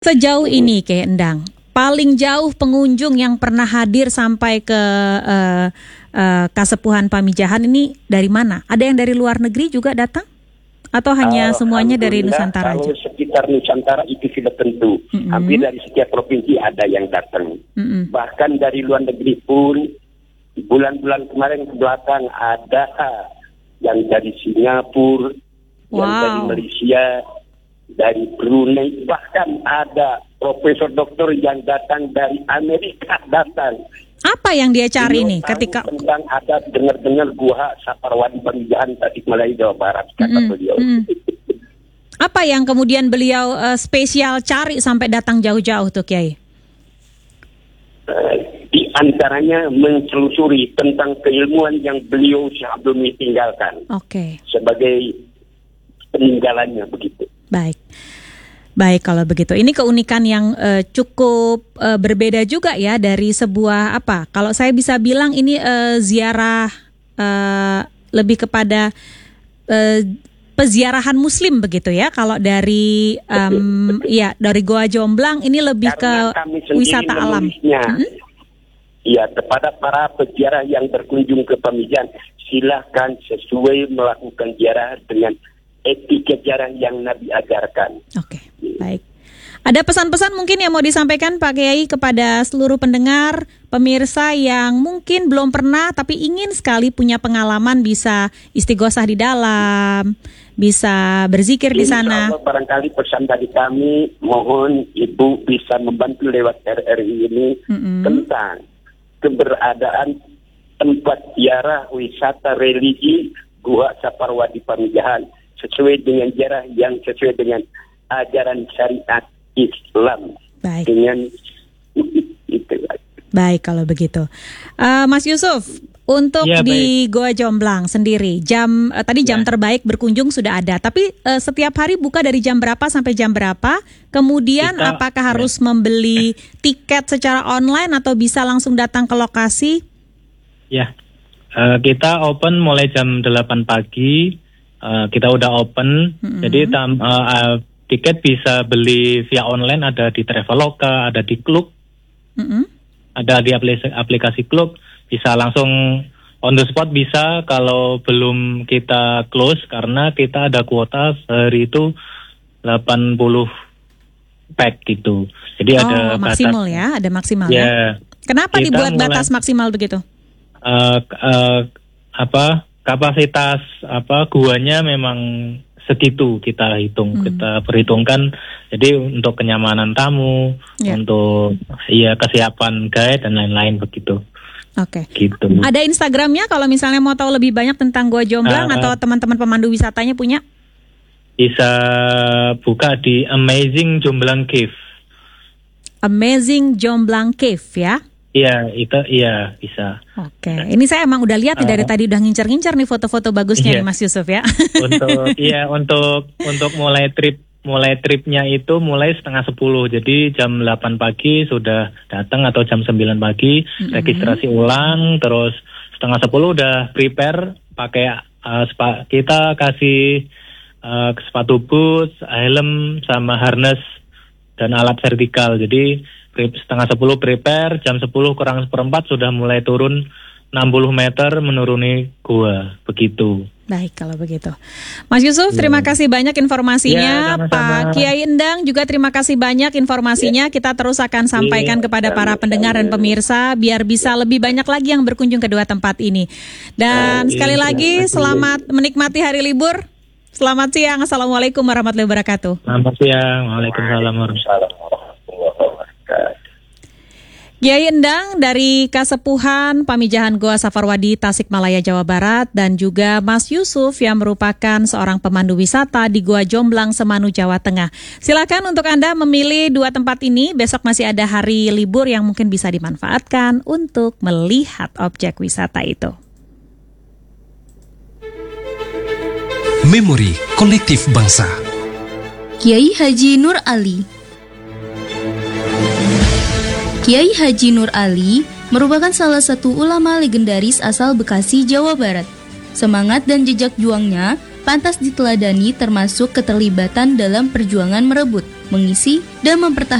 Sejauh ini Kiai Endang, paling jauh pengunjung yang pernah hadir sampai ke Kasepuhan Pamijahan ini dari mana? Ada yang dari luar negeri juga datang? Atau hanya semuanya dari Nusantara aja? Kalau sekitar Nusantara itu sudah tentu. Hampir dari setiap provinsi ada yang datang. Bahkan dari luar negeri pun, bulan-bulan kemarin ke belakang ada yang dari Singapura, yang dari Malaysia, dari Brunei, bahkan ada profesor doktor yang datang dari Amerika datang. Apa yang dia cari nih ketika tentang ada dengar-dengar Gua Saparwadi Pamijahan Tasikmalaya Jawa Barat, kata beliau. Apa yang kemudian beliau spesial cari sampai datang jauh-jauh tuh Kiai? Di antaranya mentelusuri tentang keilmuan yang beliau sebelum tinggalkan. Sebagai peninggalannya begitu. Baik kalau begitu. Ini keunikan yang cukup berbeda juga ya dari sebuah apa? Kalau saya bisa bilang ini ziarah lebih kepada peziarahan Muslim begitu ya. Kalau dari dari Goa Jomblang ini lebih ke wisata alam. Ya, kepada para peziarah yang berkunjung ke Pamijahan, silahkan sesuai melakukan ziarah dengan etika ziarah yang Nabi ajarkan. Baik. Ada pesan-pesan mungkin yang mau disampaikan Pak Kiai kepada seluruh pendengar, pemirsa yang mungkin belum pernah tapi ingin sekali punya pengalaman bisa istighosah di dalam, bisa berzikir di sana. Insya Allah, barangkali pesan dari kami, mohon Ibu bisa membantu lewat RRI ini tentang keberadaan tempat ziarah wisata religi Gua Saparwadi Pamijahan sesuai dengan ziarah yang sesuai dengan ajaran syariat Islam. Dengan itu. Baik kalau begitu. Mas Yusuf, untuk di Goa Jomblang sendiri, jam terbaik berkunjung sudah ada. Tapi setiap hari buka dari jam berapa sampai jam berapa? Kemudian apakah harus membeli tiket secara online atau bisa langsung datang ke lokasi? Ya, kita open mulai jam 8 pagi. Kita udah open, jadi tiket bisa beli via online, ada di Traveloka, ada di Klook, ada di aplikasi Klook, bisa langsung on the spot bisa kalau belum kita close, karena kita ada kuota sehari itu 80 pack gitu. Jadi ada maksimal batas, ada maksimal ya. Kenapa dibuat batas maksimal begitu? Kapasitas guanya memang segitu kita hitung, kita perhitungkan. Jadi untuk kenyamanan tamu, untuk kesiapan guide dan lain-lain begitu. Gitu. Ada Instagramnya kalau misalnya mau tahu lebih banyak tentang Goa Jomblang atau teman-teman pemandu wisatanya punya? Bisa buka di Amazing Jomblang Cave. Amazing Jomblang Cave ya? Iya, itu bisa. Ini saya emang udah lihat dari tadi udah ngincer-ngincer nih foto-foto bagusnya nih Mas Yusuf ya. Untuk mulai tripnya itu mulai 9:30. Jadi jam 8 pagi sudah datang atau jam 9 pagi registrasi ulang, terus 9:30 udah prepare pakai kita kasih sepatu boots, helm sama harness dan alat vertikal. Jadi 9:30 prepare, jam 10 kurang seperempat sudah mulai turun 60 meter menuruni gua, begitu. Baik kalau begitu. Mas Yusuf, terima kasih banyak informasinya. Pak Kiai Endang juga terima kasih banyak informasinya. Kita terus akan sampaikan kepada para pendengar dan pemirsa biar bisa lebih banyak lagi yang berkunjung ke dua tempat ini. Dan sekali lagi selamat menikmati hari libur. Selamat siang. Assalamualaikum warahmatullahi wabarakatuh. Selamat siang. Waalaikumsalam warahmatullahi wabarakatuh. Kiai Endang dari Kasepuhan Pamijahan Goa Saparwadi Tasikmalaya Jawa Barat dan juga Mas Yusuf yang merupakan seorang pemandu wisata di Goa Jomblang Semanu Jawa Tengah. Silakan untuk Anda memilih dua tempat ini. Besok masih ada hari libur yang mungkin bisa dimanfaatkan untuk melihat objek wisata itu. Memori Kolektif Bangsa. Kiai Haji Nur Ali. Kiai Haji Nur Ali merupakan salah satu ulama legendaris asal Bekasi, Jawa Barat. Semangat dan jejak juangnya pantas diteladani termasuk keterlibatan dalam perjuangan merebut mengisi, dan mempertahankan